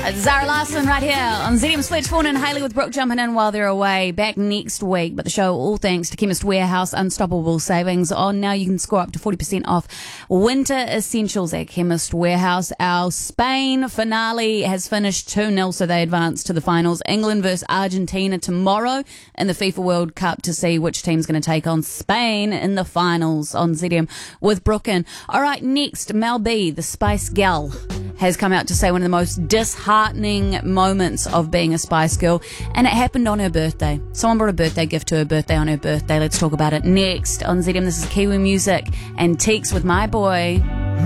Zara Larson right here on ZM's Fletch Fawn and Hayley with Brooke jumping in while they're away. Back next week, but the show all thanks to Chemist Warehouse. Unstoppable savings on now. You can score up to 40% off winter essentials at Chemist Warehouse. Our Spain finale has finished 2-0, so they advance to the finals. England versus Argentina tomorrow in the FIFA World Cup to see which team's going to take on Spain in the finals on ZM with Brooke in. All right, next, Mel B, the Spice Gal, has come out to say one of the most disheartening moments of being a Spice Girl, and it happened on her birthday. Someone brought a birthday gift to her birthday on her birthday. Let's talk about it next on ZM. This is Kiwi Music and Teeks with My Boy.